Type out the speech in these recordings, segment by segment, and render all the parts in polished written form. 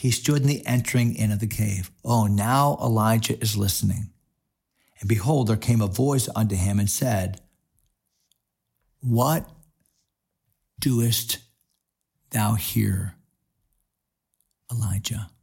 he stood in the entering in of the cave. Oh, now Elijah is listening. And behold, there came a voice unto him and said, What doest thou here, Elijah?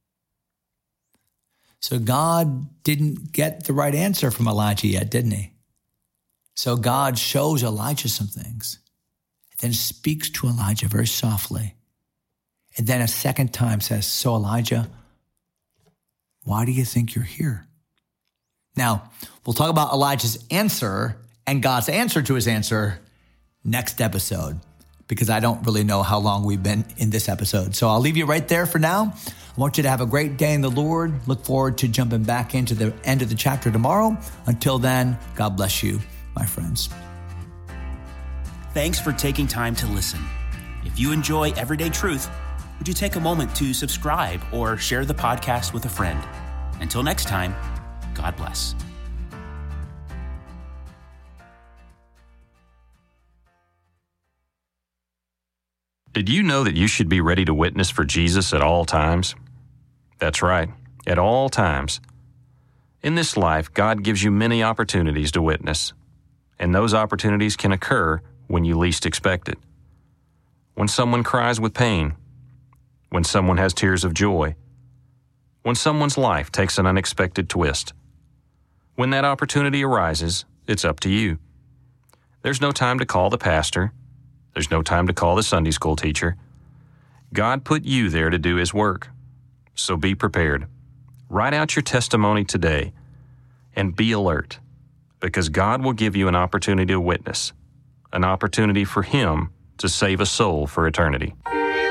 So God didn't get the right answer from Elijah yet, didn't he? So God shows Elijah some things, then speaks to Elijah very softly. And then a second time says, So Elijah, why do you think you're here? Now, we'll talk about Elijah's answer and God's answer to his answer next episode, because I don't really know how long we've been in this episode. So I'll leave you right there for now. I want you to have a great day in the Lord. Look forward to jumping back into the end of the chapter tomorrow. Until then, God bless you, my friends. Thanks for taking time to listen. If you enjoy Everyday Truth, would you take a moment to subscribe or share the podcast with a friend? Until next time, God bless. Did you know that you should be ready to witness for Jesus at all times? That's right, at all times. In this life, God gives you many opportunities to witness, and those opportunities can occur when you least expect it. When someone cries with pain, when someone has tears of joy, when someone's life takes an unexpected twist. When that opportunity arises, it's up to you. There's no time to call the pastor. There's no time to call the Sunday school teacher. God put you there to do His work. So be prepared. Write out your testimony today and be alert, because God will give you an opportunity to witness, an opportunity for Him to save a soul for eternity.